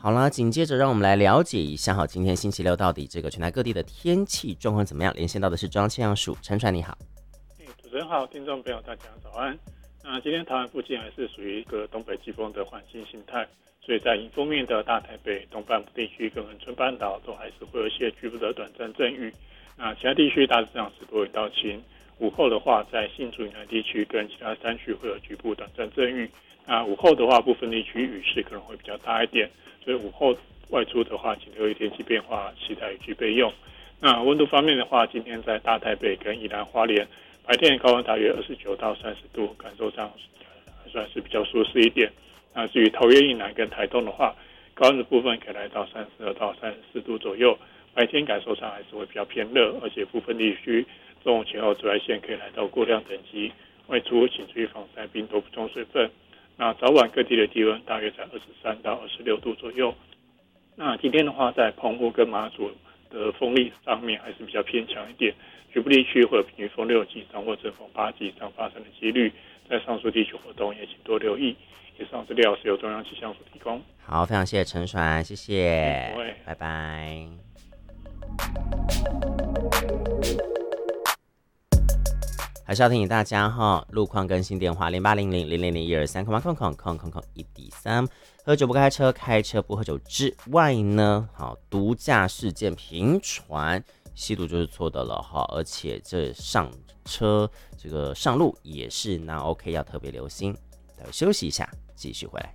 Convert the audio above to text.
好啦，紧接着让我们来了解一下今天星期六到底这个全台各地的天气状况怎么样？连线到的是中央气象署陈传，你好。 主持人好，听众朋友大家早安。那今天台湾附近还是属于一个东北季风的环境形态，所以在迎风面的大台北、东半部地区跟恒春半岛都还是会有一些局部的短暂阵雨。那其他地区大致上是多云到晴。午后的话，在新竹以南地区跟其他山区会有局部短暂阵雨。那午后的话，部分地区雨势可能会比较大一点，所以午后外出的话，请留意天气变化，携带雨具备用。那温度方面的话，今天在大台北跟宜兰花莲，白天高温大约29到30度，感受上还算是比较舒适一点。那至于桃园以南跟台东的话，高温的部分可以来到32到34度左右，白天感受上还是会比较偏热，而且部分地区中午前后紫外线可以来到过量等级，外出请注意防晒并多补充水分。那早晚各地的低温大约在23到26度左右。那今天的话，在澎湖跟马祖的风力上面还是比较偏强一点，局部地区会有平均风6级以上或阵风8级以上发生的几率，在上述地区活动也请多留意。以上资料是由中央气象署提供。 好，非常谢谢陈传，谢谢，拜拜。还是要提醒大家路况更新电话0800000123，喝酒不开车，开车不喝酒之外呢，毒驾事件频传，吸毒就是错的了而且这上车这个上路也是那 OK， 要特别留心。待会休息一下，继续回来。